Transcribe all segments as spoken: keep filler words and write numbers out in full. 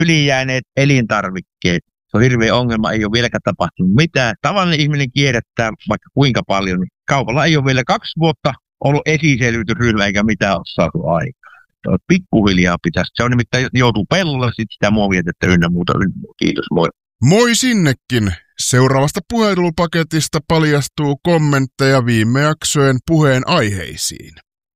ylijääneet elintarvikkeet. Se on hirveä ongelma, ei ole vieläkään tapahtunut mitään. Tavallinen ihminen kierrättää vaikka kuinka paljon. Niin kaupalla ei ole vielä kaksi vuotta ollut esiselvitysryhmä eikä mitään ole saatu aikaa. Pikkuhiljaa pitäisi. Se on nimittäin joutuu pellolle sitten sitä muovietettä ynnä muuta, ynnä muuta. Kiitos, moi. Moi sinnekin. Seuraavasta puhelupaketista paljastuu kommentteja viime jaksojen puheen aiheisiin.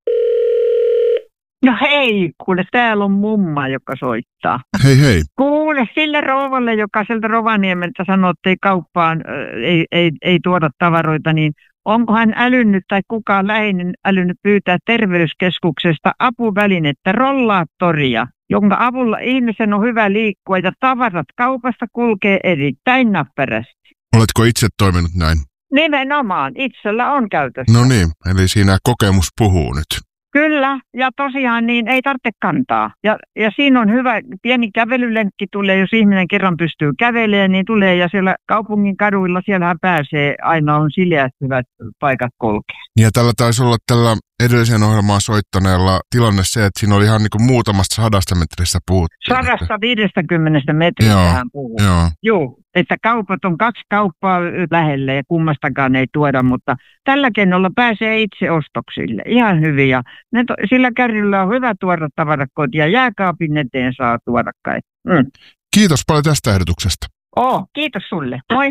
No hei, kuule, täällä on mumma, joka soittaa. Hei hei. Kuule, sille rouvalle, joka sieltä Rovaniemeltä sanoo, että ei kauppaan, ei, ei, ei tuoda tavaroita, niin onko hän älynnyt tai kukaan läheinen älynnyt pyytää terveyskeskuksesta apuvälinettä, rollaattoria, jonka avulla ihmisen on hyvä liikkua ja tavarat kaupasta kulkee erittäin näppärästi. Oletko itse toiminut näin? Nimenomaan, itsellä on käytössä. No niin, eli siinä kokemus puhuu nyt. Kyllä, ja tosiaan niin ei tarvitse kantaa. Ja, ja siinä on hyvä, pieni kävelylenkki tulee, jos ihminen kerran pystyy kävelemään, niin tulee. Ja siellä kaupungin kaduilla, siellähän pääsee, aina on sileät hyvät paikat kulkea. Ja tällä taisi olla tällä edellisen ohjelmaan soittaneella tilanne se, että siinä oli ihan niin kuin muutamasta sadasta metristä puhuttiin. Sadasta viidestäkymmenestä metristä joo, hän puhuu. Joo. Joo, että kaupat on kaksi kauppaa lähellä ja kummastakaan ei tuoda, mutta tällä kennolla pääsee itse ostoksille. Ihan hyvin. Ja ne to, sillä kärryllä on hyvä tuoda tavarat kotiin ja jääkaapin eteen saa tuoda kai. Mm. Kiitos paljon tästä ehdotuksesta. Oo, kiitos sulle. Moi.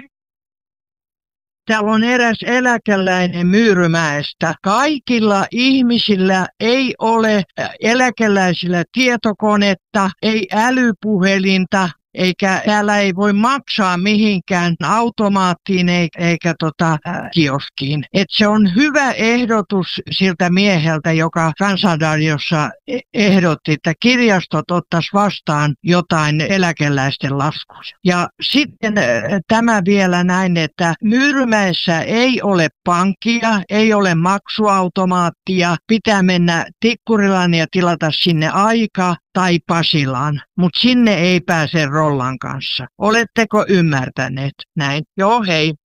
Täällä on eräs eläkeläinen Myyrymäestä. Kaikilla ihmisillä ei ole eläkeläisillä tietokonetta, ei älypuhelinta, eikä täällä ei voi maksaa mihinkään automaattiin eikä tota, ää, kioskiin. Et se on hyvä ehdotus siltä mieheltä, joka Kansanradiossa ehdotti, että kirjastot ottaisi vastaan jotain eläkeläisten laskuja. Ja sitten ää, tämä vielä näin, että Myyrymäessä ei ole pankkia, ei ole maksuautomaattia, pitää mennä Tikkurilaan ja tilata sinne aika tai Pasilaan, mutta sinne ei pääse rollan kanssa. Oletteko ymmärtäneet näin? Joo, hei.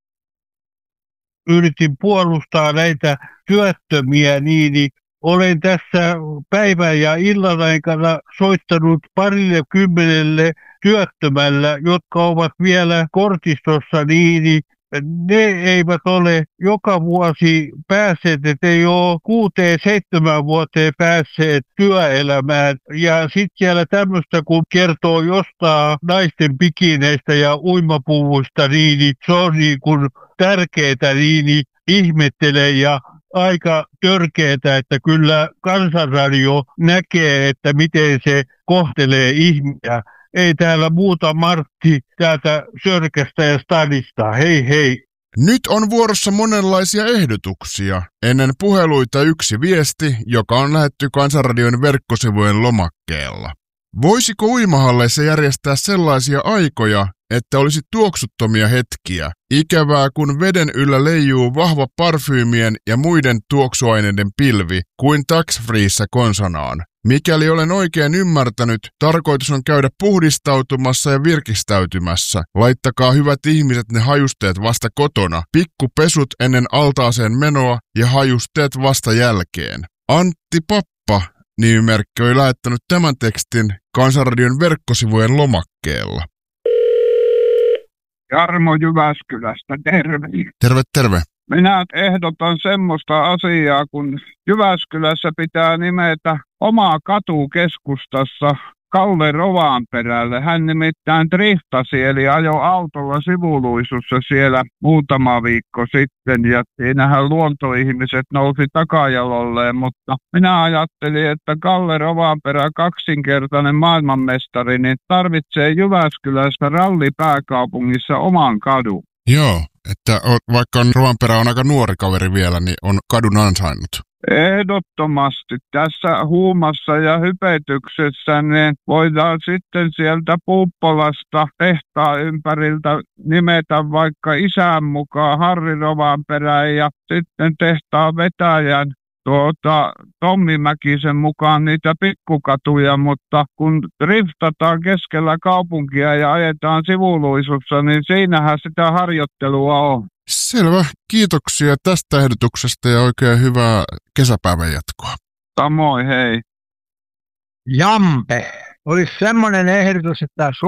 Yritin puolustaa näitä työttömiä, niin olen tässä päivän ja illan aikana soittanut parille kymmenelle työttömällä, jotka ovat vielä kortistossa, niin ne eivät ole joka vuosi päässeet, että ei ole kuuteen, seitsemän vuoteen päässeet työelämään. Ja sitten siellä tämmöistä, kun kertoo jostain naisten pikineistä ja uimapuvuista, niin se on niin kuin tärkeää, niin ihmettelee ja aika törkeetä, että kyllä Kansanradio näkee, että miten se kohtelee ihmisiä. Ei täällä muuta Martti täältä Sörkästä ja Stadista. Hei hei. Nyt on vuorossa monenlaisia ehdotuksia. Ennen puheluita yksi viesti, joka on lähetty Kansanradion verkkosivujen lomakkeella. Voisiko uimahalleissa järjestää sellaisia aikoja, että olisi tuoksuttomia hetkiä? Ikävää, kun veden yllä leijuu vahva parfyymien ja muiden tuoksuaineiden pilvi kuin tax-freeissä konsanaan. Mikäli olen oikein ymmärtänyt, tarkoitus on käydä puhdistautumassa ja virkistäytymässä. Laittakaa hyvät ihmiset ne hajusteet vasta kotona. Pikkupesut ennen altaaseen menoa ja hajusteet vasta jälkeen. Antti Pappa nimimerkki oli lähettänyt tämän tekstin Kansanradion verkkosivujen lomakkeella. Jarmo Jyväskylästä, terve. Terve, terve. Minä ehdotan semmoista asiaa, kun Jyväskylässä pitää nimetä omaa katu keskustassa Kalle Rovanperälle. Hän nimittäin driftasi, eli ajoi autolla sivuluisussa siellä muutama viikko sitten, ja siinähän luontoihmiset nousi takajalolleen, mutta minä ajattelin, että Kalle Rovanperä, kaksinkertainen maailmanmestari, niin tarvitsee Jyväskylässä rallipääkaupungissa oman kadun. Joo, että vaikka Rovanperä on aika nuori kaveri vielä, niin on kadun ansainnut. Ehdottomasti. Tässä huumassa ja hypetyksessä niin voidaan sitten sieltä Puuppolasta tehtaan ympäriltä nimetä vaikka isän mukaan Harri Rovanperän ja sitten tehtaan vetäjän tuota, Tommi Mäkisen mukaan niitä pikkukatuja, mutta kun driftataan keskellä kaupunkia ja ajetaan sivuluisussa, niin siinähän sitä harjoittelua on. Selvä. Kiitoksia tästä ehdotuksesta ja oikein hyvää kesäpäivän jatkoa. Samoin, hei. Jampe. olisi semmoinen ehdotus, että